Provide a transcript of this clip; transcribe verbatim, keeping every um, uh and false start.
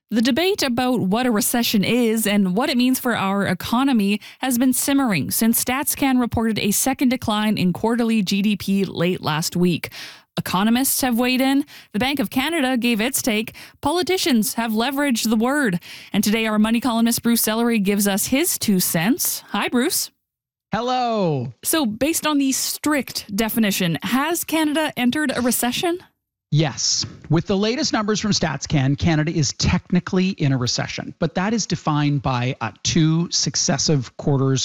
The debate about what a recession is and what it means for our economy has been simmering since StatsCan reported a second decline in quarterly G D P late last week. Economists have weighed in. The Bank of Canada gave its take. Politicians have leveraged the word. And today our money columnist Bruce Sellery gives us his two cents. Hi, Bruce. Hello. So based on the strict definition, has Canada entered a recession? Yes. With the latest numbers from StatsCan, Canada is technically in a recession, but that is defined by uh, two successive quarters